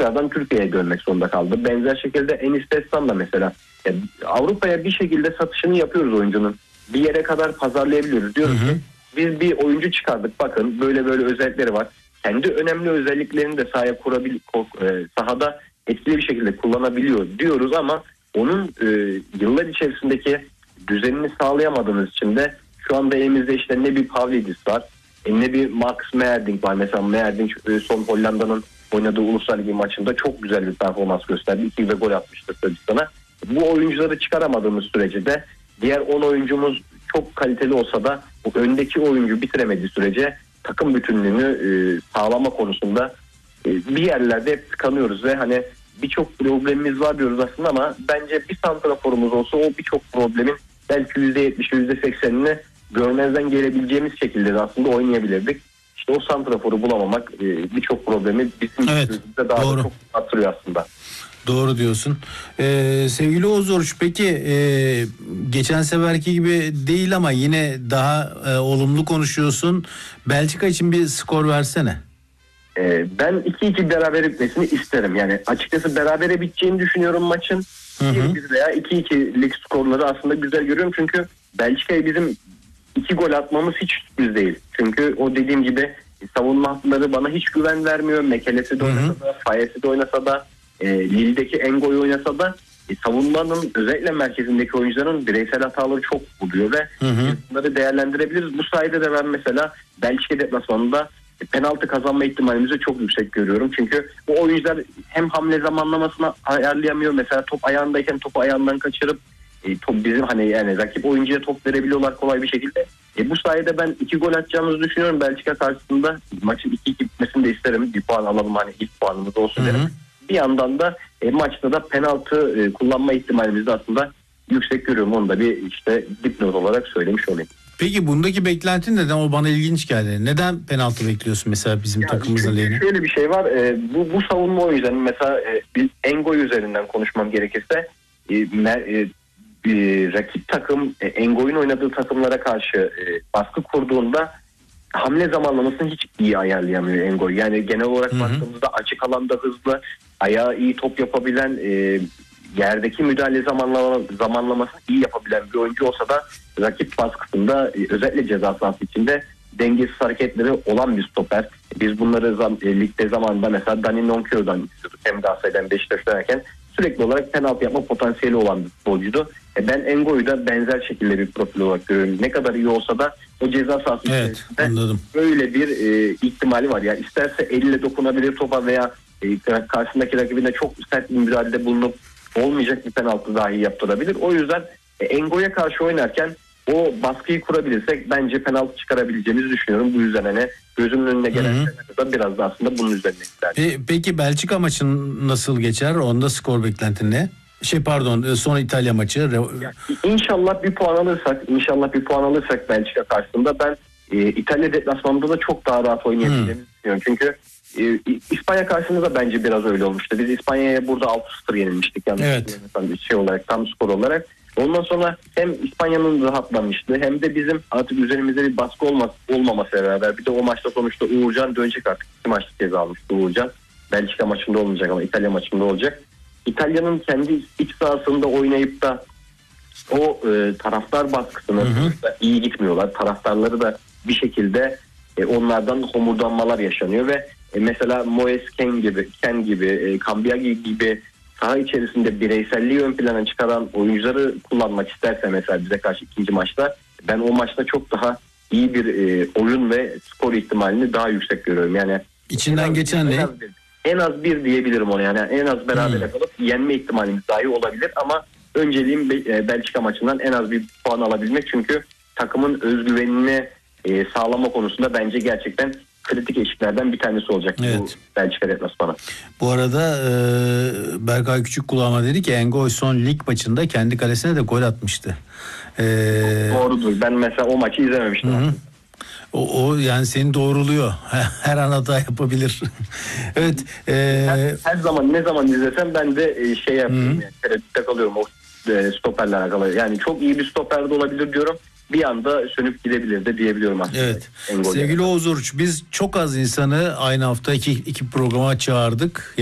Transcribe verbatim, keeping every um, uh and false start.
tekrardan Türkiye'ye dönmek zorunda kaldı. Benzer şekilde Enis Destan da mesela yani Avrupa'ya bir şekilde satışını yapıyoruz oyuncunun. Bir yere kadar pazarlayabiliyoruz. Diyoruz hı hı. ki biz bir oyuncu çıkardık, bakın böyle böyle özellikleri var. Kendi önemli özelliklerini de sahaya kurabil, sahada etkili bir şekilde kullanabiliyor diyoruz ama onun e, yıllar içerisindeki düzenini sağlayamadığımız için de şu anda elimizde işte ne bir Pavlidis var, ne bir Max Meerdink var. Mesela Meerdink son Hollanda'nın oynadığı Uluslar Ligi maçında çok güzel bir performans gösterdi. İki ve gol atmıştır Sırbistan'a. Bu oyuncuları çıkaramadığımız sürece de diğer on oyuncumuz çok kaliteli olsa da bu öndeki oyuncu bitiremediği sürece takım bütünlüğünü e, sağlama konusunda e, bir yerlerde hep tıkanıyoruz ve hani birçok problemimiz var diyoruz aslında ama bence bir santraforumuz olsa o birçok problemin belki yüzde yetmiş yüzde seksenini görmezden gelebileceğimiz şekilde de aslında oynayabilirdik. İşte o santraforu bulamamak e, birçok problemi bizim evet, üstümüzde daha da çok arttırıyor aslında. Doğru diyorsun. Ee, sevgili Oğuz Oruç, peki e, geçen seferki gibi değil ama yine daha e, olumlu konuşuyorsun. Belçika için bir skor versene. Ee, ben iki iki beraber bitmesini isterim. Yani açıkçası berabere biteceğini düşünüyorum maçın. bir bir veya iki ikilik skorları aslında güzel görüyorum. Çünkü Belçika'ya bizim iki gol atmamız hiç sürpriz değil. Çünkü o dediğim gibi savunma hatları bana hiç güven vermiyor. Mekelesi de oynasa da, Fayesi de oynasa da, e, Lille'deki Engo'yu oynasa da e, savunmanın özellikle merkezindeki oyuncuların bireysel hataları çok buluyor ve hı hı. bunları değerlendirebiliriz. Bu sayede de ben mesela Belçika deplasmanında penaltı kazanma ihtimalimizi çok yüksek görüyorum. Çünkü bu oyuncular hem hamle zamanlamasını ayarlayamıyor. Mesela top ayağındayken topu ayağından kaçırıp e, top bizim hani yani rakip oyuncuya top verebiliyorlar kolay bir şekilde. E, bu sayede ben iki gol atacağımızı düşünüyorum. Belçika karşısında maçın iki iki bitmesini de isterim. Bir puan alalım, hani ilk puanımız olsun derim. Bir yandan da e, maçta da penaltı e, kullanma ihtimalimizi de aslında yüksek görüyorum. Onu da bir işte dipnot olarak söylemiş olayım. Peki bundaki beklentin neden? O bana ilginç geldi. Neden penaltı bekliyorsun mesela bizim yani takımımızın lehine? Şöyle bir şey var. E, bu, bu savunma oyuncularının mesela e, bir Engo üzerinden konuşmam gerekirse e, mer, e, e, rakip takım e, Engo'nun oynadığı takımlara karşı e, baskı kurduğunda hamle zamanlamasını hiç iyi ayarlayamıyor Engo. Yani genel olarak hı hı. baktığımızda açık alanda hızlı, ayağı iyi top yapabilen, e, yerdeki müdahale zamanlama, zamanlamasını iyi yapabilen bir oyuncu olsa da rakip baskısında e, özellikle ceza sahası içinde dengesiz hareketleri olan bir stoper. Biz bunları zam, e, ligde zamanında mesela Dani Nonkyo'dan istiyorduk. Hem Galatasaray'dan Beşiktaş'tan sürekli olarak penaltı yapma potansiyeli olan bir futbolcuydu. E, ben Engo'yu da benzer şekilde bir profil olarak görüyorum. Ne kadar iyi olsa da o ceza sahası evet, içerisinde böyle bir e, ihtimali var. Yani isterse elle dokunabilir topa veya e, karşısındaki rakibine çok sert bir müdahalede bulunup olmayacak bir penaltı dahi yaptırabilir. O yüzden e, Engo'ya karşı oynarken o baskıyı kurabilirsek bence penaltı çıkarabileceğimizi düşünüyorum. Bu yüzden hani gözümün önüne gelen da biraz da aslında bunun üzerine isterdim. Peki Belçika maçın nasıl geçer? Onda skor beklentin ne? Şey pardon son İtalya maçı. Ya, İnşallah bir puan alırsak, inşallah bir puan alırsak Belçika karşısında ben e, İtalya deplasmanında da çok daha rahat oynayabileceğimizi hmm. düşünüyorum. Çünkü e, İspanya karşısında bence biraz öyle olmuştu. Biz İspanya'ya burada altı sıfır yenilmiştik. Yani evet. şey olarak, tam skor olarak. Ondan sonra hem İspanya'nın rahatlamıştı hem de bizim artık üzerimizde bir baskı olmaz, olmaması beraber. Bir de o maçta sonuçta Uğurcan dönecek artık. İki maçta ceza almıştı Uğurcan. Belçika maçında olmayacak ama İtalya maçında olacak. İtalya'nın kendi iç sahasında oynayıp da o e, taraftar baskısını hı hı. iyi gitmiyorlar. Taraftarları da bir şekilde e, onlardan homurdanmalar yaşanıyor ve e, mesela Moise Kean gibi, Ken gibi, e, Cambiagi gibi saha içerisinde bireyselliği ön plana çıkaran oyuncuları kullanmak isterse mesela bize karşı ikinci maçta ben o maçta çok daha iyi bir e, oyun ve skor ihtimalini daha yüksek görüyorum. Yani içinden geçen ne? En az bir diyebilirim ona, yani en az beraber hmm. kalıp yenme ihtimalimiz dahi olabilir ama önceliğim Belçika maçından en az bir puan alabilmek, çünkü takımın özgüvenini e, sağlama konusunda bence gerçekten kritik eşiklerden bir tanesi olacak evet. bu Belçika deplasmanı. Bu arada e, Berkay Küçük kulağıma dedi ki Engoy son lig maçında kendi kalesine de gol atmıştı. E, Doğrudur. Ben mesela o maçı izlememiştim. Hı. O, o yani seni doğruluyor. Her an hata yapabilir. evet. E... Her, her zaman ne zaman izlesem ben de şey yapıyorum. Yani, tereddütte kalıyorum o e, stoperle alakalı. Yani çok iyi bir stoper de olabilir diyorum. Bir anda sönüp gidebilir de diyebiliyorum aslında. Evet. Sevgili Oğuz Oruç, biz çok az insanı aynı hafta iki, iki programa çağırdık.